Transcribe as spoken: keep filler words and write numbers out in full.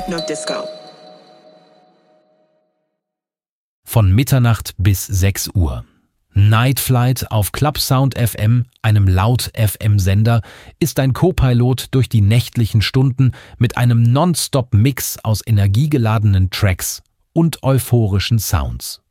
techno disco. Von Mitternacht bis sechs Uhr. Night Flight auf Clubsound F M, einem Laut-F M-Sender, ist ein Co-Pilot durch die nächtlichen Stunden mit einem Non-Stop-Mix aus energiegeladenen Tracks und euphorischen Sounds.